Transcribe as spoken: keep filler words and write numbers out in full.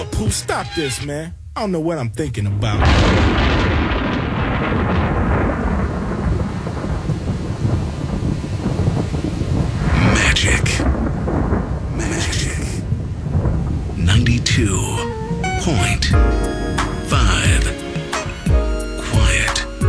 up, Pooh. Stop this, man. I don't know what I'm thinking about. Magic. Magic. ninety-two point five.